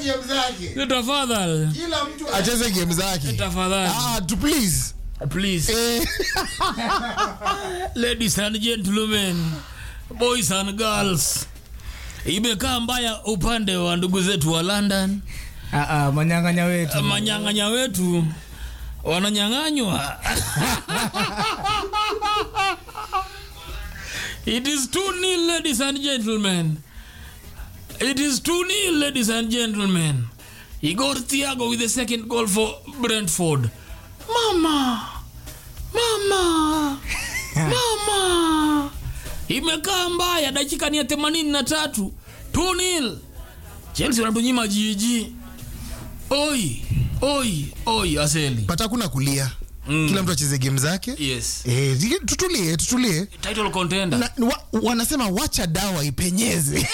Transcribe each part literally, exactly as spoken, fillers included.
game zake. Tafadhali. Kila mtu acheze game zake. Tafadhali. Ah, to please. Please. Eh. Ladies and gentlemen, boys and girls. Imekaa mbaya upande wa ndugu zetu wa London. Ah ah, manyang'anya wetu. Manyang'anya wetu wananyang'anywa. It is two nil, ladies and gentlemen. It is two nil, ladies and gentlemen. Igor Thiago with the second goal for Brentford. Mama. Mama. Mama. Imekaa mbaya, dakika ni ya themanini na tatu. two nil. Chelsea wanatunyima jiji. Oi. Oi. Oi, Aseli. Pata kuna kulia. Mm. Kila mtu acheze game zake. Yes. Eh, tutulie, tutulie. Title contender. Na, wa, wanasema wacha dawa ipenyeze.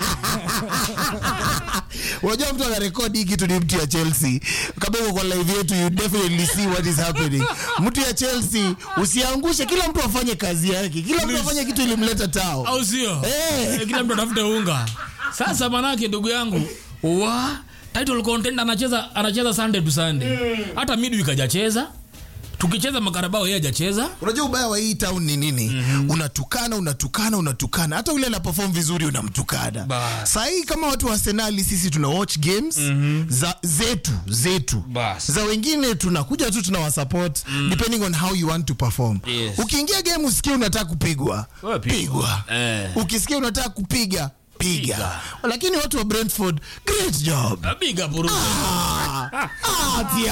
Unajua mtu ana record hiki tu ni mtu ya Chelsea. Kama uko kwa live yetu you definitely see what is happening. Mtu ya Chelsea usiangushe, kila mtu afanye kazi yake. Kila mtu afanye kitu ilimleta tao. Au sio? Eh, hey. Kila mtu atafuta unga. Sasa manake ndugu yangu, wa title contender anacheza anacheza Sunday to Sunday. Hata midweek hajacheza. Tukicheza makarabao yeye hajacheza. Unajua ubaya wa hii town ni nini? Mm-hmm. Unatukana, unatukana, unatukana. Hata yule ana perform vizuri unamtukana. Sasa hii kama watu wa Arsenal sisi tuna watch games mm-hmm. za zetu, zetu. Bas. Za wengine tunakuja tu tunawasupport mm. depending on how you want to perform. Yes. Ukiingia game usikie unataka kupigwa, pigwa. Eh. Ukisikia unataka kupiga, piga. Piga. Lakini watu wa Brentford, great job. Piga buru. Ah, ah,